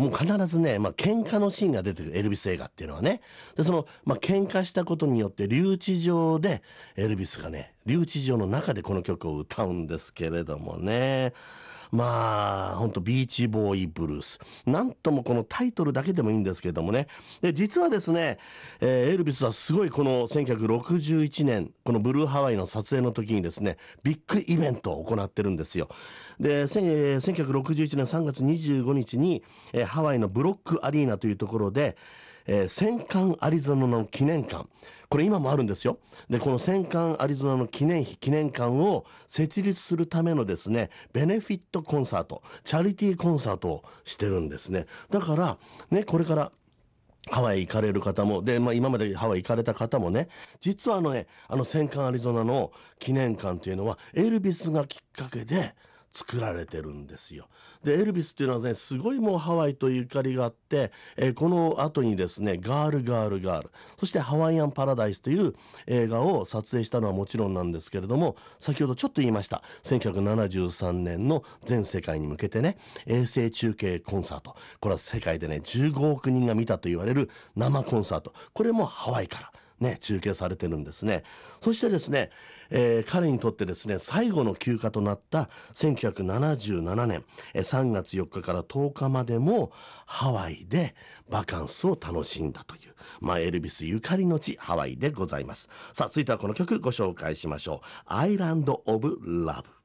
もう必ずね、喧嘩のシーンが出てくるエルビス映画っていうのはね。で、喧嘩したことによって留置場で、エルビスがね、留置場の中でこの曲を歌うんですけれどもね。ほんとビーチボーイブルース。なんともこのタイトルだけでもいいんですけれどもね。で、実はですね、エルビスはすごいこの1961年、このブルーハワイの撮影の時にですね、ビッグイベントを行ってるんですよ。で、1961年3月25日に、ハワイのブロックアリーナというところで、戦艦アリゾナの記念館。これ今もあるんですよ。で、この戦艦アリゾナの記念館を設立するためのですね、ベネフィットコンサート、チャリティーコンサートをしてるんですね。だから、ね、これから、ハワイ行かれる方も、で、今までハワイ行かれた方もね、実は戦艦アリゾナの記念館っていうのは、エルビスがきっかけで作られてるんですよ。で、エルビスっていうのはね、すごいもうハワイとゆかりがあって、この後にですね、ガール、そしてハワイアンパラダイスという映画を撮影したのはもちろんなんですけれども、先ほどちょっと言いました。1973年の全世界に向けてね、衛星中継コンサート。これは世界でね、15億人が見たと言われる生コンサート。これもハワイからね、中継されてるんですね。そしてですね、彼にとってですね、最後の休暇となった1977年、3月4日から10日までもハワイでバカンスを楽しんだという、エルビスゆかりの地、ハワイでございます。さあ、続いてはこの曲ご紹介しましょう。アイランド・オブ・ラブ。